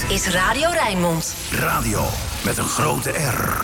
is Radio Rijnmond. Radio met een grote R.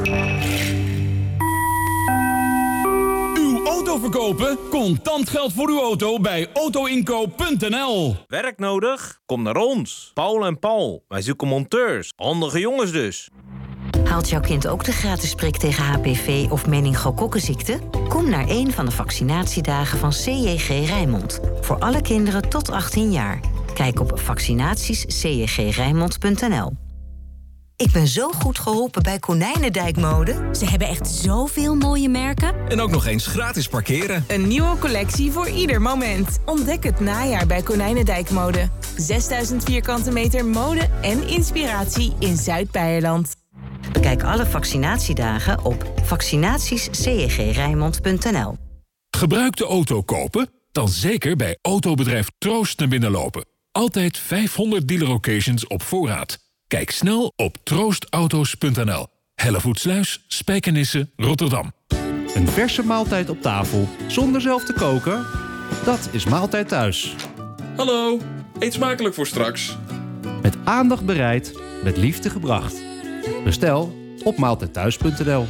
Uw auto verkopen? Contant geld voor uw auto bij autoinkoop.nl. Werk nodig? Kom naar ons. Paul en Paul. Wij zoeken monteurs. Handige jongens dus. Haalt jouw kind ook de gratis prik tegen HPV of meningokokkenziekte? Kom naar een van de vaccinatiedagen van CJG Rijnmond. Voor alle kinderen tot 18 jaar. Kijk op vaccinatiescjgrijnmond.nl. Ik ben zo goed geholpen bij Konijnendijkmode. Ze hebben echt zoveel mooie merken. En ook nog eens gratis parkeren. Een nieuwe collectie voor ieder moment. Ontdek het najaar bij Konijnendijkmode. 6000 vierkante meter mode en inspiratie in Zuid-Beierland. Bekijk alle vaccinatiedagen op vaccinatiescjgrijnmond.nl. Gebruik de auto kopen? Dan zeker bij autobedrijf Troost naar binnen lopen. Altijd 500 dealer occasions op voorraad. Kijk snel op troostauto's.nl. Hellevoetsluis, Spijkenisse, Rotterdam. Een verse maaltijd op tafel zonder zelf te koken? Dat is Maaltijd Thuis. Hallo, eet smakelijk voor straks. Met aandacht bereid, met liefde gebracht. Bestel op maaltijdthuis.nl.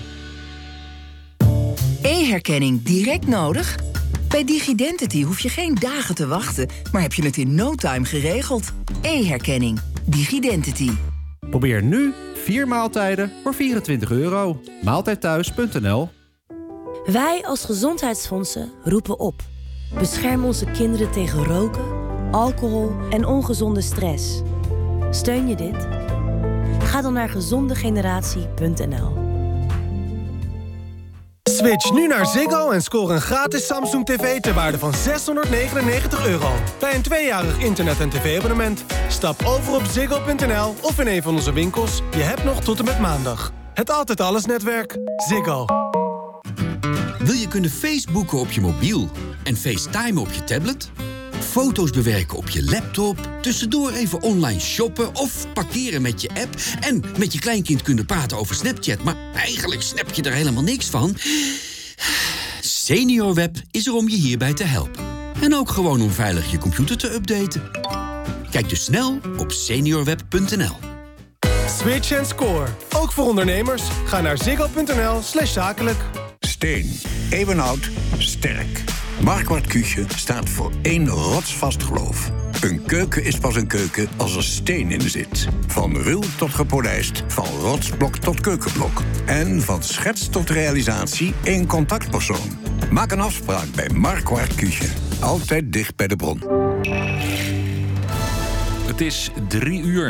E-herkenning direct nodig? Bij Digidentity hoef je geen dagen te wachten, maar heb je het in no time geregeld. E-herkenning. Digidentity. Probeer nu 4 maaltijden voor €24. Maaltijdthuis.nl. Wij als gezondheidsfondsen roepen op. Bescherm onze kinderen tegen roken, alcohol en ongezonde stress. Steun je dit? Ga dan naar gezondegeneratie.nl. Switch nu naar Ziggo en score een gratis Samsung TV ter waarde van €699. Bij een 2-jarig internet- en tv-abonnement. Stap over op ziggo.nl of in een van onze winkels. Je hebt nog tot en met maandag. Het Altijd Alles netwerk. Ziggo. Wil je kunnen Facebooken op je mobiel en FaceTime op je tablet? Foto's bewerken op je laptop, tussendoor even online shoppen of parkeren met je app en met je kleinkind kunnen praten over Snapchat, maar eigenlijk snap je er helemaal niks van? SeniorWeb is er om je hierbij te helpen. En ook gewoon om veilig je computer te updaten. Kijk dus snel op seniorweb.nl. Switch en score. Ook voor ondernemers. Ga naar ziggo.nl/zakelijk. Steen. Eeuwenoud. Sterk. Marquardt Küche staat voor één rotsvast geloof. Een keuken is pas een keuken als er steen in zit. Van ruw tot gepolijst, van rotsblok tot keukenblok. En van schets tot realisatie één contactpersoon. Maak een afspraak bij Marquardt Küche. Altijd dicht bij de bron. Het is 3:00.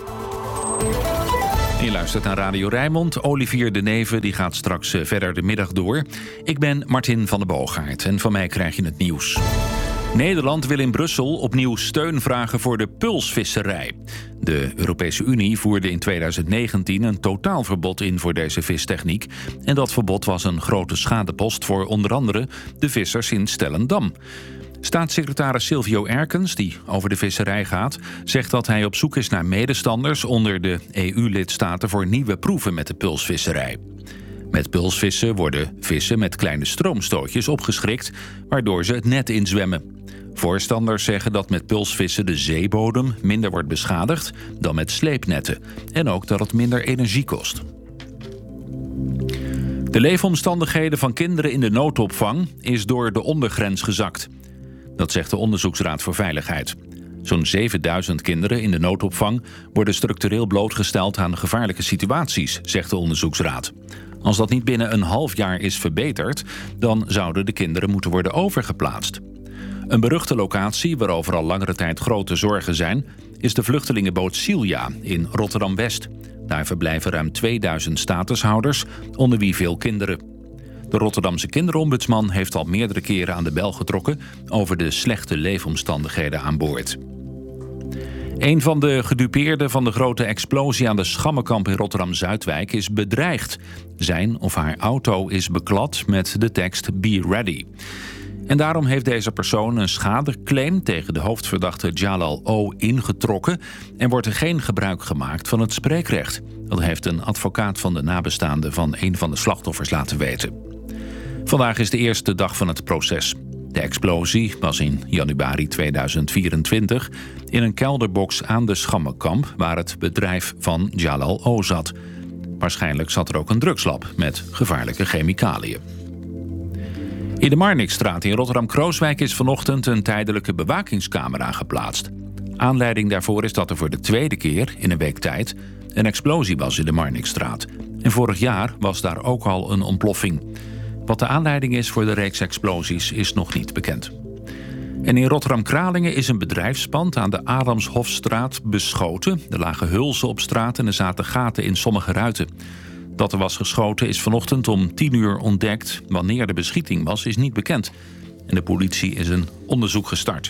Je luistert naar Radio Rijnmond. Olivier de Neve die gaat straks verder de middag door. Ik ben Martin van der Boogaard en van mij krijg je het nieuws. Nederland wil in Brussel opnieuw steun vragen voor de pulsvisserij. De Europese Unie voerde in 2019 een totaalverbod in voor deze vistechniek. En dat verbod was een grote schadepost voor onder andere de vissers in Stellendam. Staatssecretaris Silvio Erkens, die over de visserij gaat, zegt dat hij op zoek is naar medestanders onder de EU-lidstaten voor nieuwe proeven met de pulsvisserij. Met pulsvissen worden vissen met kleine stroomstootjes opgeschrikt, waardoor ze het net inzwemmen. Voorstanders zeggen dat met pulsvissen de zeebodem minder wordt beschadigd dan met sleepnetten en ook dat het minder energie kost. De leefomstandigheden van kinderen in de noodopvang is door de ondergrens gezakt. Dat zegt de Onderzoeksraad voor Veiligheid. Zo'n 7000 kinderen in de noodopvang worden structureel blootgesteld aan gevaarlijke situaties, zegt de Onderzoeksraad. Als dat niet binnen een half jaar is verbeterd, dan zouden de kinderen moeten worden overgeplaatst. Een beruchte locatie waarover al langere tijd grote zorgen zijn, is de vluchtelingenboot Silja in Rotterdam-West. Daar verblijven ruim 2000 statushouders, onder wie veel kinderen. De Rotterdamse kinderombudsman heeft al meerdere keren aan de bel getrokken over de slechte leefomstandigheden aan boord. Een van de gedupeerden van de grote explosie aan de Schammenkamp in Rotterdam-Zuidwijk is bedreigd. Zijn of haar auto is beklad met de tekst Be Ready. En daarom heeft deze persoon een schadeclaim tegen de hoofdverdachte Jalal O. ingetrokken en wordt er geen gebruik gemaakt van het spreekrecht. Dat heeft een advocaat van de nabestaanden van een van de slachtoffers laten weten. Vandaag is de eerste dag van het proces. De explosie was in januari 2024 in een kelderbox aan de Schammenkamp, waar het bedrijf van Jalal O zat. Waarschijnlijk zat er ook een drugslab met gevaarlijke chemicaliën. In de Marnixstraat in Rotterdam-Krooswijk is vanochtend een tijdelijke bewakingscamera geplaatst. Aanleiding daarvoor is dat er voor de tweede keer in een week tijd een explosie was in de Marnixstraat. En vorig jaar was daar ook al een ontploffing. Wat de aanleiding is voor de reeks explosies is nog niet bekend. En in Rotterdam-Kralingen is een bedrijfspand aan de Adamshofstraat beschoten. Er lagen hulzen op straat en er zaten gaten in sommige ruiten. Dat er was geschoten is vanochtend om 10:00 ontdekt. Wanneer de beschieting was, is niet bekend. En de politie is een onderzoek gestart.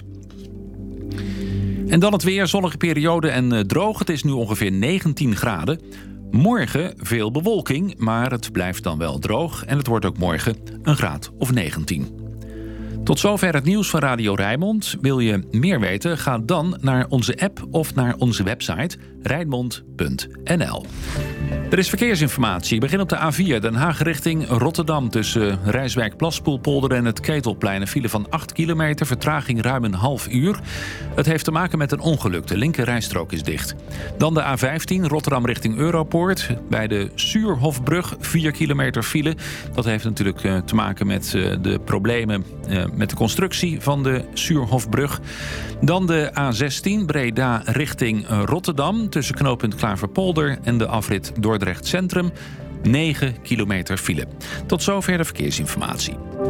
En dan het weer, zonnige periode en droog. Het is nu ongeveer 19 graden. Morgen veel bewolking, maar het blijft dan wel droog. En het wordt ook morgen een graad of 19. Tot zover het nieuws van Radio Rijnmond. Wil je meer weten? Ga dan naar onze app of naar onze website rijnmond.nl. Er is verkeersinformatie. Begin op de A4 Den Haag richting Rotterdam. Tussen Rijswijk, Plaspoelpolder en het Ketelplein. Een file van 8 kilometer, vertraging ruim een half uur. Het heeft te maken met een ongeluk. De linker rijstrook is dicht. Dan de A15 Rotterdam richting Europoort. Bij de Suurhofbrug 4 kilometer file. Dat heeft natuurlijk te maken met de problemen met de constructie van de Suurhofbrug. Dan de A16 Breda richting Rotterdam. Tussen knooppunt Klaverpolder en de afrit Dordrecht Centrum. 9 kilometer file. Tot zover de verkeersinformatie.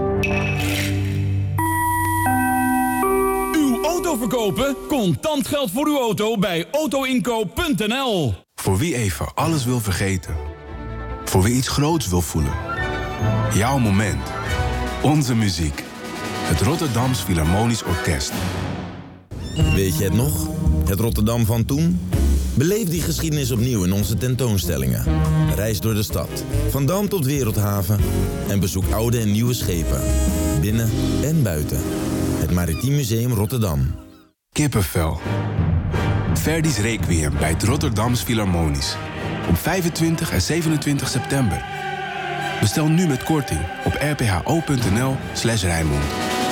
Uw auto verkopen? Contant geld voor uw auto bij autoinkoop.nl. Voor wie even alles wil vergeten. Voor wie iets groots wil voelen. Jouw moment. Onze muziek. Het Rotterdams Philharmonisch Orkest. Weet je het nog? Het Rotterdam van toen? Beleef die geschiedenis opnieuw in onze tentoonstellingen. Reis door de stad, van Dam tot Wereldhaven. En bezoek oude en nieuwe schepen. Binnen en buiten. Het Maritiem Museum Rotterdam. Kippenvel. Verdi's Requiem bij het Rotterdams Philharmonisch. Op 25 en 27 september. Bestel nu met korting op rpho.nl/Rijnmond.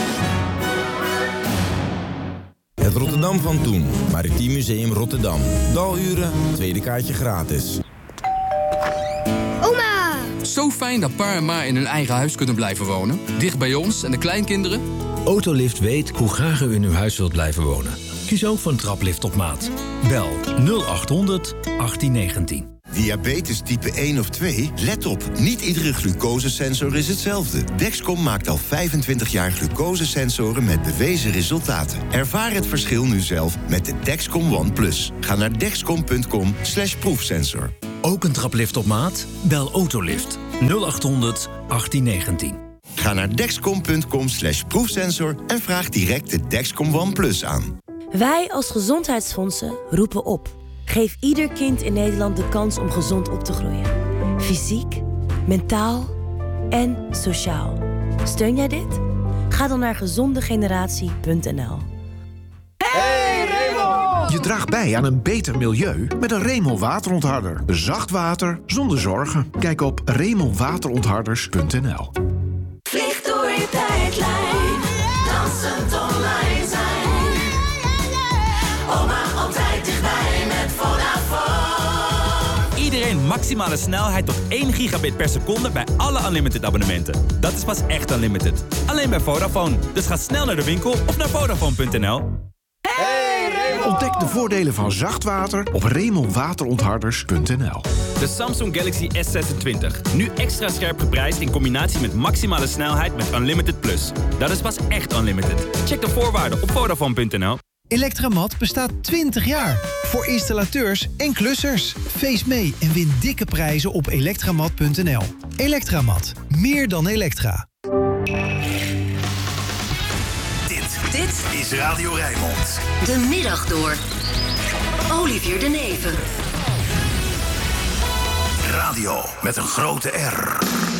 Het Rotterdam van toen. Maritiem Museum Rotterdam. Daluren, tweede kaartje gratis. Oma! Zo fijn dat pa en ma in hun eigen huis kunnen blijven wonen. Dicht bij ons en de kleinkinderen. Autolift weet hoe graag u in uw huis wilt blijven wonen. Kies ook voor een traplift op maat. Bel 0800 1819. Diabetes type 1 of 2? Let op, niet iedere glucosesensor is hetzelfde. Dexcom maakt al 25 jaar glucosesensoren met bewezen resultaten. Ervaar het verschil nu zelf met de Dexcom One Plus. Ga naar dexcom.com/proefsensor. Ook een traplift op maat? Bel Autolift 0800 1819. Ga naar dexcom.com/proefsensor en vraag direct de Dexcom One Plus aan. Wij als gezondheidsfondsen roepen op. Geef ieder kind in Nederland de kans om gezond op te groeien. Fysiek, mentaal en sociaal. Steun jij dit? Ga dan naar gezondegeneratie.nl. Hey Remel! Je draagt bij aan een beter milieu met een Remel waterontharder. Zacht water zonder zorgen. Kijk op remelwaterontharders.nl. Vlieg door je tijdlijn, dansend online zijn. Oma altijd dichtbij met Vodafone. Iedereen maximale snelheid tot 1 gigabit per seconde bij alle Unlimited abonnementen. Dat is pas echt Unlimited. Alleen bij Vodafone. Dus ga snel naar de winkel of naar Vodafone.nl. Ontdek de voordelen van zacht water op remelwaterontharders.nl. De Samsung Galaxy S26. Nu extra scherp geprijsd in combinatie met maximale snelheid met Unlimited Plus. Dat is pas echt Unlimited. Check de voorwaarden op Vodafone.nl. Electramat bestaat 20 jaar. Voor installateurs en klussers. Feest mee en win dikke prijzen op elektramat.nl. Electramat. Meer dan elektra. Dit is Radio Rijnmond. De middag door. Olivier de Neven. Radio met een grote R.